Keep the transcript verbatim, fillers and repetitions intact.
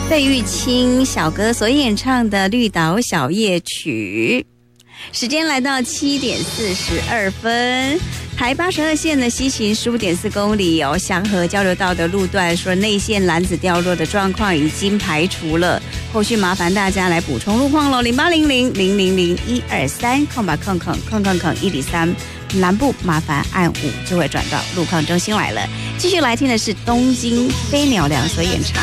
费玉清小哥所演唱的《绿岛小夜曲》。时间来到七点四十二分，台八十二线的西行十五点四公里哦，祥和交流道的路段说内线篮子掉落的状况已经排除了，后续麻烦大家来补充路况喽，零八零零零零零一二三空吧空空空空空一零三，南部麻烦按五就会转到路况中心来了。继续来听的是东京飞鸟良所演唱。